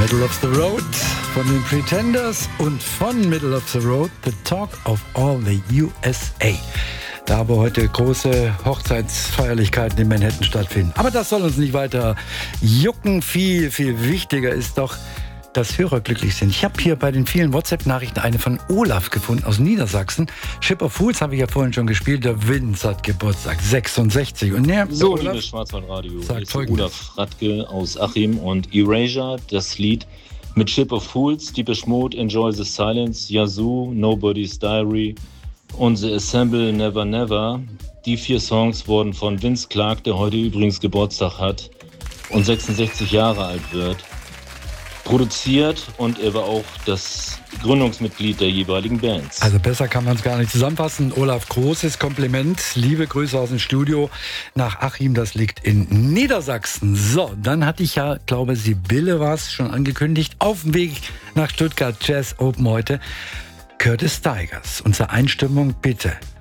Middle of the Road von den Pretenders und von Middle of the Road The Talk of All the USA. Da aber heute große Hochzeitsfeierlichkeiten in Manhattan stattfinden. Aber das soll uns nicht weiter jucken. Viel, viel wichtiger ist doch, dass Hörer glücklich sind. Ich habe hier bei den vielen WhatsApp-Nachrichten eine von Olaf gefunden aus Niedersachsen. Ship of Fools habe ich ja vorhin schon gespielt. Der Vince hat Geburtstag, 66. Und so, liebe Schwarzwaldradio, hier ist Olaf Radke aus Achim und Erasure, das Lied mit Ship of Fools, Depeche Mode, Enjoy the Silence, Yazoo, Nobody's Diary und The Assemble, Never Never. Die 4 Songs wurden von Vince Clarke, der heute übrigens Geburtstag hat und 66 Jahre alt wird, produziert, und er war auch das Gründungsmitglied der jeweiligen Bands. Also besser kann man es gar nicht zusammenfassen. Olaf, großes Kompliment. Liebe Grüße aus dem Studio nach Achim, das liegt in Niedersachsen. So, dann hatte ich ja, glaube Sibylle war es, schon angekündigt, auf dem Weg nach Stuttgart Jazz Open heute. Curtis Stigers, unsere Einstimmung bitte.